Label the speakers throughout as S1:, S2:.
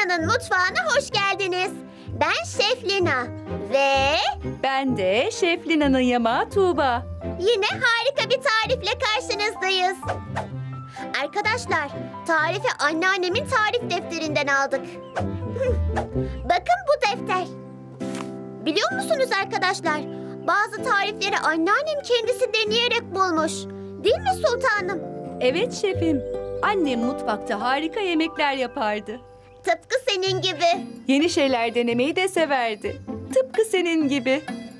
S1: Lina'nın mutfağına hoş geldiniz. Ben Şef Lina ve
S2: Ben de Şef Lina'nın yamağı Tuğba.
S1: yine harika bir tarifle karşınızdayız. Arkadaşlar, tarifi anneannemin tarif defterinden aldık. Bakın bu defter. Biliyor musunuz arkadaşlar? Bazı tarifleri anneannem kendisi deneyerek bulmuş. Değil mi sultanım?
S2: Evet şefim. Annem mutfakta harika yemekler yapardı.
S1: Tıpkı senin gibi.
S2: Yeni şeyler denemeyi de severdi. Tıpkı senin gibi.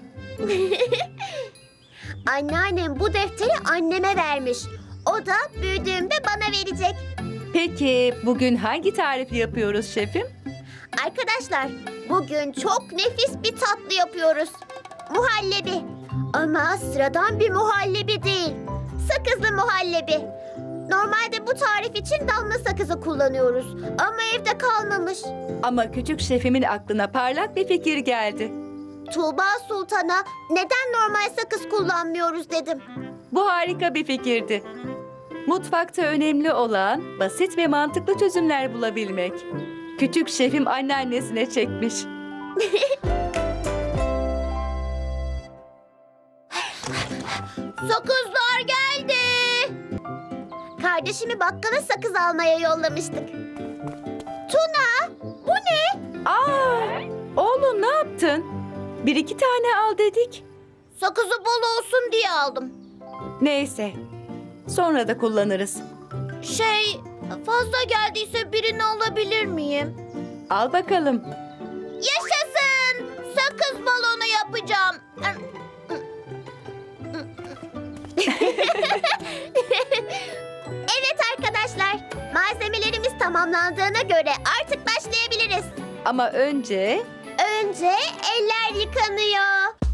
S1: Anneannem bu defteri anneme vermiş. O da büyüdüğümde bana verecek.
S2: Peki bugün hangi tarifi yapıyoruz şefim?
S1: Arkadaşlar, bugün çok nefis bir tatlı yapıyoruz. Muhallebi. Ama sıradan bir muhallebi değil. Sakızlı muhallebi. Normalde bu tarif için damla sakızı kullanıyoruz. Ama evde kalmamış.
S2: Ama küçük şefimin aklına parlak bir fikir geldi.
S1: Tuğba Sultan'a neden normal sakız kullanmıyoruz dedim.
S2: Bu harika bir fikirdi. Mutfakta önemli olan basit ve mantıklı çözümler bulabilmek. Küçük şefim anneannesine çekmiş.
S1: Sakızlar geldi. Kardeşimi bakkala sakız almaya yollamıştık. Tuna, bu ne?
S2: Oğlum ne yaptın? Bir iki tane al dedik.
S1: Sakızı bol olsun diye aldım.
S2: Neyse, sonra da kullanırız.
S1: Fazla geldiyse birini alabilir miyim?
S2: Al bakalım.
S1: Yaşasın! Sakız balonu yapacağım. Evet arkadaşlar, malzemelerimiz tamamlandığına göre artık başlayabiliriz.
S2: Ama önce
S1: Önce eller yıkanıyor.